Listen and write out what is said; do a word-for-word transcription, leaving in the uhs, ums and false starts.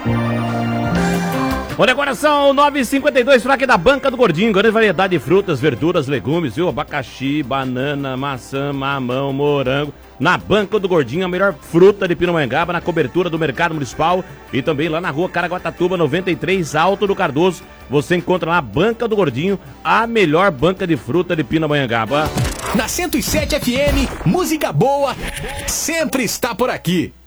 Olha, agora são nove e cinquenta e dois, fraque da Banca do Gordinho. Grande variedade de frutas, verduras, legumes, viu? Abacaxi, banana, maçã, mamão, morango. Na Banca do Gordinho, a melhor fruta de Pindamonhangaba, na cobertura do Mercado Municipal e também lá na rua Caraguatatuba, noventa e três, Alto do Cardoso. Você encontra lá a Banca do Gordinho, a melhor banca de fruta de Pindamonhangaba. Na cento e sete F M, música boa sempre está por aqui.